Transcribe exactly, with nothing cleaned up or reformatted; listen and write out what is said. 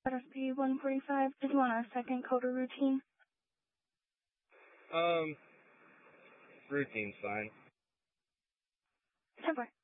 S P one forty-five, did you want a second code or routine? Um, routine's fine. ten four.